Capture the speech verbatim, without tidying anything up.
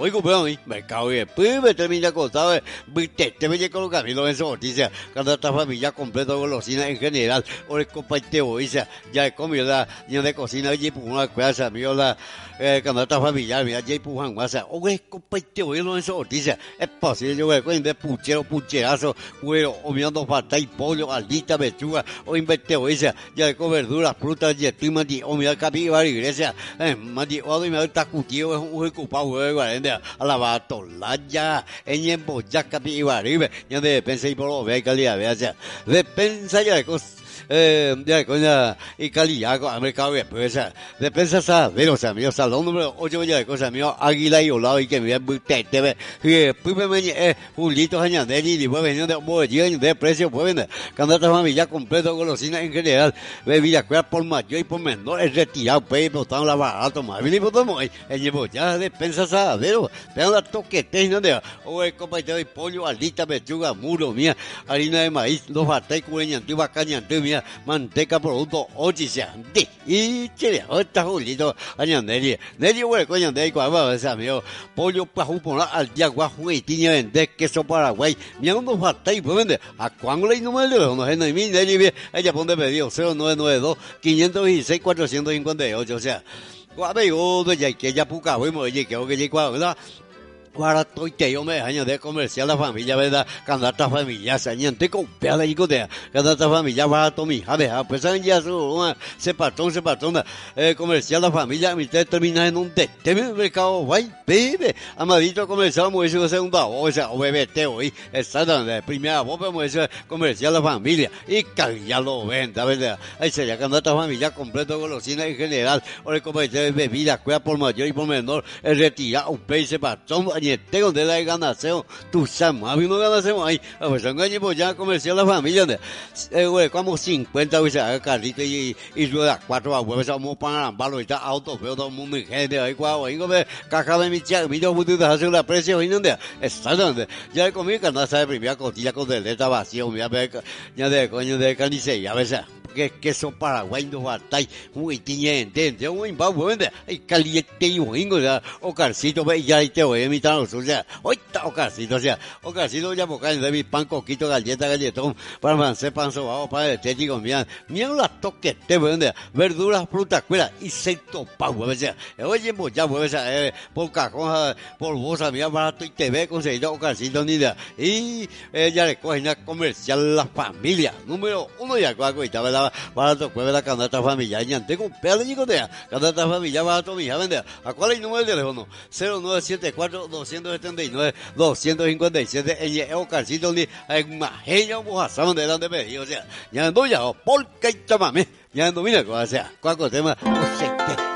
Oigo, pero ahí, mercado bien, pues me termina contado, te te me con los caminos en su noticia, cuando esta familia completa golosina en general, o el compadre dice, ya he comido la, ya de cocina, y pues una cosa, mío la, eh, cuando esta familia, mira, ya pues un guasa, o el compadre en su noticia, es posible, yo voy de puchero, pucherazo, güero, o mirando falta y pollo, alita, pechuga, o invente dice, ya de con verduras, frutas, y estoy mandi, o mira capibara iglesia, eh, mandi, o me está cutido, es un ocupado, güey, guardia. Alabato laya en emboya capi ibaribe ya de pensa y por lo ve calidad vea sea de pensa ya de cos eh ya coña y calidad con mercado de pues de pensa sa de los amigos salón número ocho ya de cosa mío águila y olado y que me te te ve que pues me eh Julito aña de y después venía de bollo de precio pues cuando esta familia completo golosina en general bebida cual por mayor y por menor es retirado pues botando la barato más bien botamos en emboya de pensa sa de pero la toquete no de o el compañero de pollo alita pechuga muro mía harina de maíz dos batai cueñante bacañante mía manteca producto ochicia de y chile esta Julito añanderi Neri güey coño de cuál va a ser amigo pollo pajú por al día guajo y tiña vender queso Paraguay mira unos batai pues vende a cuándo le no me le no es ni mi Neri ella pone pedido cero nueve nueve dos quinientos dieciséis cuatrocientos cincuenta y ocho o sea guapo de ya que ya puca güey mo que que que cuál para todo que yo me año de comercial la familia verdad cuando esta familia se añante con pela y cotea cuando esta familia va a tomar a ver pues ya su se patrón se patrona eh, comercial la familia mi te termina en un te te mercado guay bebe amadito comercial muy eso segunda o sea o bebé te hoy está donde primera voz pero eso comercial la familia y ya lo venda verdad ahí sería cuando esta familia completo golosina en general o el comercial de bebida cuida por mayor y por menor el retirado un pez patrón tengo de la ganación tu sama a mí no ganasemos ahí a pues son gaños ya comercial la familia de eh güey como cincuenta o sea carrito y y rueda cuatro abuelos somos para palo y está auto pero todo el mundo gente ahí cuau ahí come caja de mi chica mi yo puto hacer la precio y donde está donde ya comí canasta de primera costilla con deleta vacío mira ya de coño de carnicería a veces que queso Paraguay no batai muy tiñente de un imbabu vende ay caliente y un ya o carcito ve ya te voy a imitar o sea hoy está o carcito o sea o carcito ya boca de mi pan coquito galleta galletón para francés pan sobao para el tético mira mira la toque te vende verduras frutas cuela y secto pau o sea oye ya o sea por cajón por bolsa mira barato y te ve conseguido o carcito ni de y ella le coge una comercial la familia número uno ya cuaco y estaba barato pues la canasta familiar y antes con pelo y cotea canasta familiar barato mi hija vende a cuál es el número de teléfono cero nueve siete cuatro dos siete nueve dos cinco siete el el carcito ni en majeño mojazón de donde me o sea ya ando ya por qué chamame ya ando mira o sea cuál tema o sea